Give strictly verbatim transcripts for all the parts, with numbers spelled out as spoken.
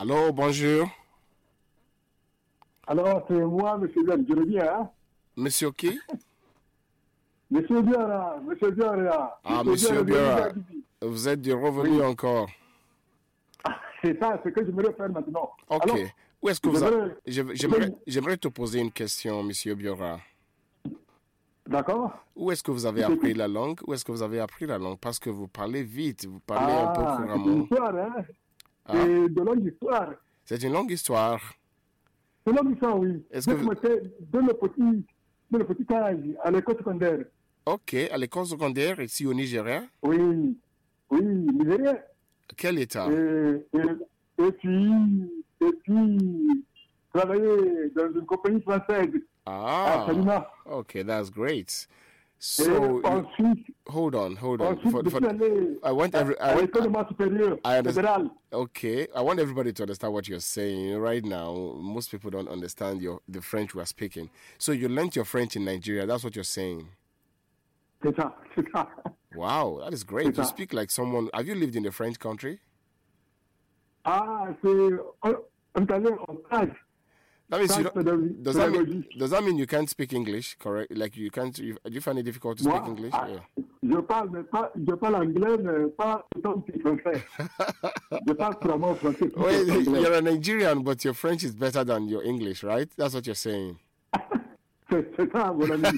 Allô, bonjour. Alors, c'est moi, monsieur Biara, je reviens, hein. Monsieur qui? Monsieur Biara, monsieur Biara. Ah, monsieur Biara, vous êtes du revenu oui. encore. C'est ça, c'est ce que j'aimerais faire maintenant. Ok. Alors, où est-ce que vous avez... J'aimerais, j'aimerais te poser une question, monsieur Biara. D'accord. Où est-ce que vous avez appris la langue? Où est-ce que vous avez appris la langue? Parce que vous parlez vite, vous parlez ah, un peu couramment. C'est une histoire, hein. Ah. C'est de longue histoire. C'est une longue histoire. C'est une longue histoire, oui. Est-ce que vous... Dans le petit, dans le petit âge, à l'école secondaire. Ok, à l'école secondaire, ici au Nigeria? Oui, oui, Nigeria. Quel état? Et, et, et puis, et puis, travailler dans une compagnie française. Ah, okay, that's great. So, ensuite, hold on, hold on. Ensuite, for, for, I want every, I, want, I, I understand. Okay, I want everybody to understand what you're saying right now. Most people don't understand your the French we are speaking. So you learned your French in Nigeria. That's what you're saying. C'est ça, c'est ça. Wow, that is great. You speak like someone. Have you lived in a French country? Ah, c'est un talent en France. That means you don't, does that mean does that mean you can't speak English? Correct? Like you can't. You, do you find it difficult to Moi, speak English? Ah, yeah. Je parle, mais pas, je parle anglais, mais pas autant que français. Je parle vraiment français. Wait, you're a Nigerian, but your French is better than your English, right? That's what you're saying. c'est, c'est ça, mon ami.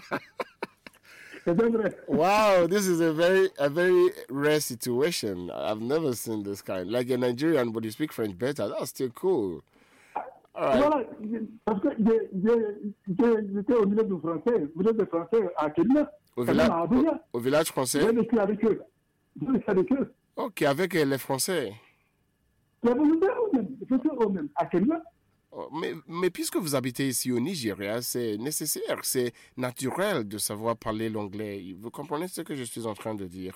Wow, this is a very a very rare situation. I've never seen this kind. Like a Nigerian, but you speak French better. That's still cool. All right. Voilà, parce que j'étais au milieu du français, au milieu du français à Kenya. Au village, au, au village français. J'ai vécu avec eux. J'ai vécu avec eux. Ok, avec les Français. Les volontaires eux-mêmes, les Français eux-mêmes, à Kenya. Mais, mais puisque vous habitez ici au Nigeria, c'est nécessaire, c'est naturel de savoir parler l'anglais. Vous comprenez ce que je suis en train de dire?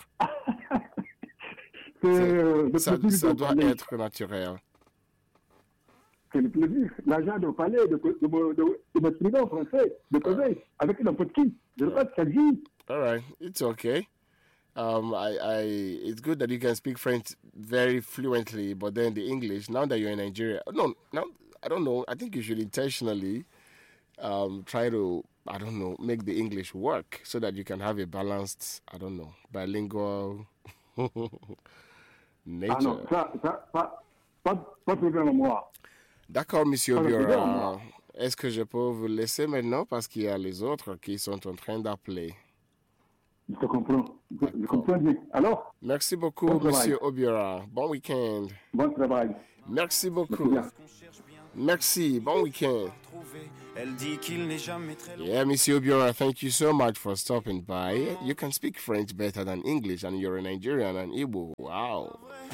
c'est, ça ça doit parler. Être naturel. C'est le plaisir. L'argent de parler, de, de, de, de, de m'exprimer en français, de causer avec n'importe qui. Je ne sais pas ce dit. All right, it's okay. Um, I, I, it's good that you can speak French very fluently, but then the English, now that you're in Nigeria, no, now, I don't know, I think you should intentionally um, try to, I don't know, make the English work so that you can have a balanced, I don't know, bilingual nature. Ah non, ça, ça, pas, pas, pas de problème à moi. D'accord, monsieur Biora. Est-ce que je peux vous laisser maintenant parce qu'il y a les autres qui sont en train d'appeler? Je comprends. Je, je comprends bien. Alors? Merci beaucoup, bon monsieur Obiora. Bon week-end. Bon travail. Merci beaucoup. Merci. Bon week-end. Elle dit qu'il n'est jamais très Yeah, monsieur Obiora, thank you so much for stopping by. You can speak French better than English, and you're a Nigerian and Igbo. Wow.